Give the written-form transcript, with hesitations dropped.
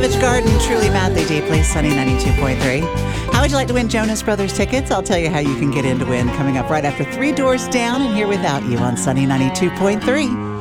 Savage Garden, Truly Madly Deeply, Sunny 92.3. How would you like to win Jonas Brothers tickets? I'll tell you how you can get in to win coming up right after Three Doors Down and Here Without You on Sunny 92.3.